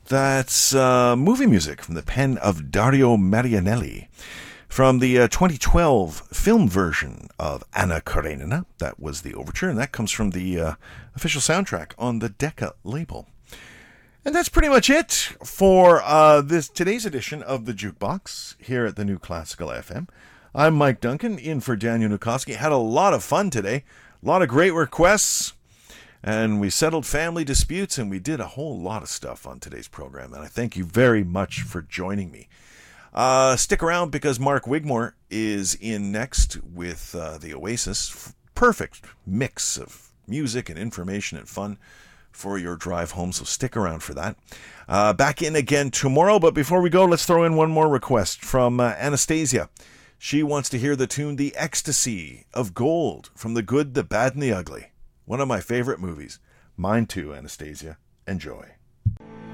That's movie music from the pen of Dario Marianelli. From the 2012 film version of Anna Karenina, that was the overture, and that comes from the official soundtrack on the Decca label. And that's pretty much it for today's edition of the Jukebox here at the New Classical FM. I'm Mike Duncan, in for Daniel Nukowski. Had a lot of fun today, a lot of great requests. And we settled family disputes, and we did a whole lot of stuff on today's program. And I thank you very much for joining me. Stick around because Mark Wigmore is in next with the Oasis. Perfect mix of music and information and fun for your drive home, so stick around for that. Back in again tomorrow, but before we go, let's throw in one more request from Anastasia. She wants to hear the tune The Ecstasy of Gold from The Good, the Bad, and the Ugly. One of my favorite movies. Mine too, Anastasia. Enjoy.